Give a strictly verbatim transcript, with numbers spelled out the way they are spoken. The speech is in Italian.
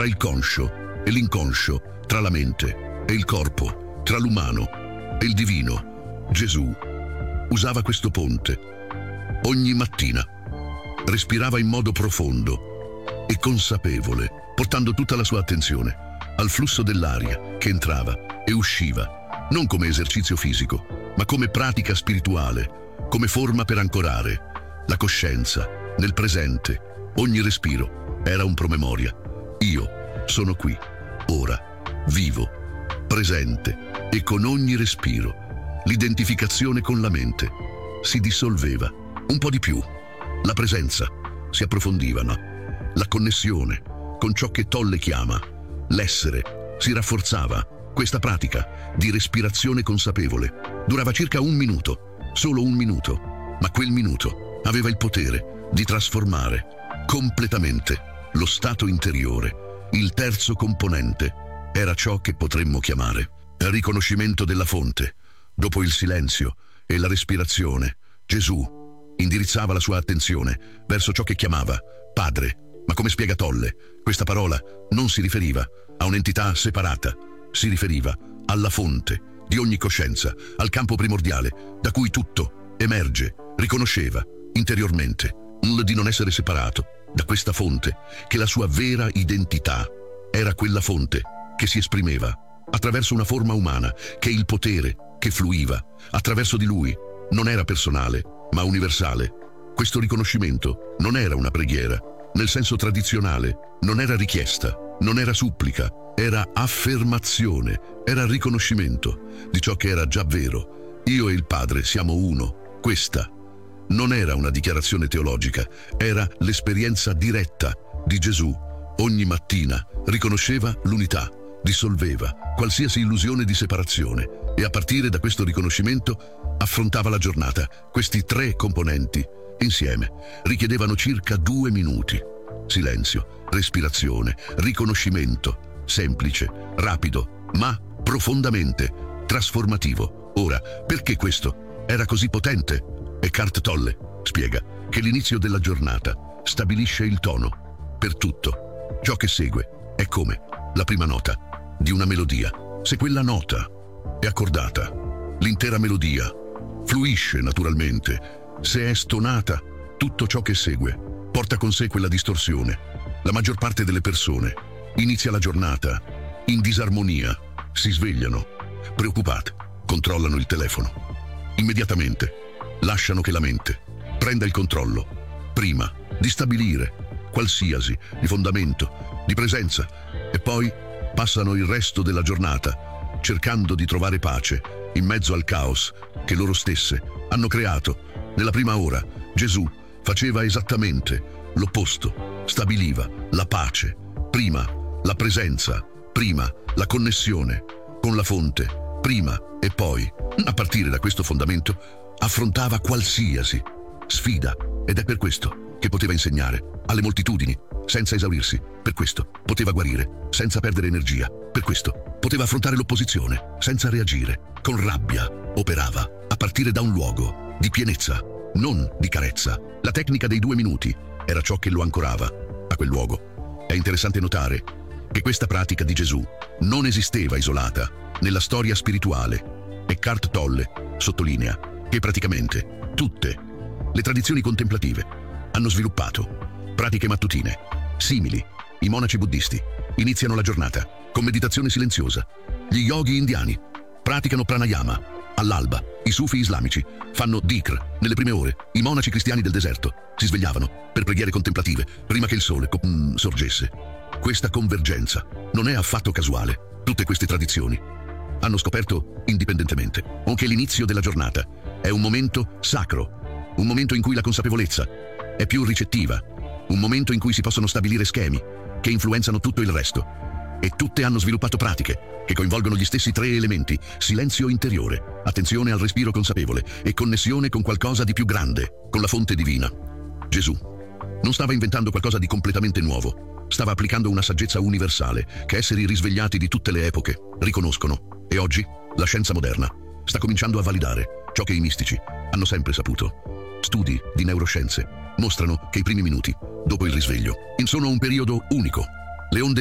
tra il conscio e l'inconscio, tra la mente e il corpo, tra l'umano e il divino. Gesù usava questo ponte ogni mattina. Respirava in modo profondo e consapevole, portando tutta la sua attenzione al flusso dell'aria che entrava e usciva, non come esercizio fisico, ma come pratica spirituale, come forma per ancorare la coscienza nel presente. Ogni respiro era un promemoria. Io sono qui, ora, vivo, presente, e con ogni respiro l'identificazione con la mente si dissolveva un po' di più. La presenza si approfondiva, no? La connessione con ciò che Tolle chiama l'essere si rafforzava. Questa pratica di respirazione consapevole durava circa un minuto, solo un minuto, ma quel minuto aveva il potere di trasformare completamente lo stato interiore. Il terzo componente era ciò che potremmo chiamare il riconoscimento della fonte. Dopo il silenzio e la respirazione, Gesù indirizzava la sua attenzione verso ciò che chiamava Padre. Ma come spiega Tolle, questa parola non si riferiva a un'entità separata, si riferiva alla fonte di ogni coscienza, al campo primordiale da cui tutto emerge. Riconosceva interiormente il di non essere separato da questa fonte, che la sua vera identità era quella fonte che si esprimeva attraverso una forma umana, che il potere che fluiva attraverso di lui non era personale, ma universale. Questo riconoscimento non era una preghiera, nel senso tradizionale, non era richiesta, non era supplica, era affermazione, era riconoscimento di ciò che era già vero. Io e il Padre siamo uno. Questa non era una dichiarazione teologica, era l'esperienza diretta di Gesù. Ogni mattina riconosceva l'unità, dissolveva qualsiasi illusione di separazione e a partire da questo riconoscimento affrontava la giornata. Questi tre componenti insieme richiedevano circa due minuti. Silenzio, respirazione, riconoscimento, semplice, rapido, ma profondamente trasformativo. Ora, perché questo era così potente? Eckhart Tolle spiega che l'inizio della giornata stabilisce il tono per tutto. Ciò che segue è come la prima nota di una melodia. Se quella nota è accordata, l'intera melodia fluisce naturalmente. Se è stonata, tutto ciò che segue porta con sé quella distorsione. La maggior parte delle persone inizia la giornata in disarmonia, si svegliano preoccupate, controllano il telefono. Immediatamente lasciano che la mente prenda il controllo, prima di stabilire qualsiasi di fondamento, di presenza, e poi passano il resto della giornata cercando di trovare pace in mezzo al caos che loro stesse hanno creato. Nella prima ora Gesù faceva esattamente l'opposto, stabiliva la pace, prima la presenza, prima la connessione con la fonte, prima e poi, a partire da questo fondamento, affrontava qualsiasi sfida, ed è per questo che poteva insegnare alle moltitudini senza esaurirsi, per questo poteva guarire senza perdere energia, per questo poteva affrontare l'opposizione senza reagire. Con rabbia operava a partire da un luogo di pienezza, non di carezza. La tecnica dei due minuti era ciò che lo ancorava a quel luogo. È interessante notare che questa pratica di Gesù non esisteva isolata nella storia spirituale. Eckhart Tolle sottolinea che praticamente tutte le tradizioni contemplative hanno sviluppato pratiche mattutine simili. I monaci buddisti iniziano la giornata con meditazione silenziosa. Gli yogi indiani praticano pranayama all'alba. I sufi islamici fanno dhikr nelle prime ore. I monaci cristiani del deserto si svegliavano per preghiere contemplative prima che il sole co- mm, sorgesse. Questa convergenza non è affatto casuale. Tutte queste tradizioni hanno scoperto indipendentemente che l'inizio della giornata è un momento sacro, un momento in cui la consapevolezza è più ricettiva, un momento in cui si possono stabilire schemi che influenzano tutto il resto. E tutte hanno sviluppato pratiche che coinvolgono gli stessi tre elementi: silenzio interiore, attenzione al respiro consapevole e connessione con qualcosa di più grande, con la fonte divina. Gesù non stava inventando qualcosa di completamente nuovo, stava applicando una saggezza universale che esseri risvegliati di tutte le epoche riconoscono. E oggi la scienza moderna sta cominciando a validare ciò che i mistici hanno sempre saputo. Studi di neuroscienze mostrano che i primi minuti dopo il risveglio sono un periodo unico. Le onde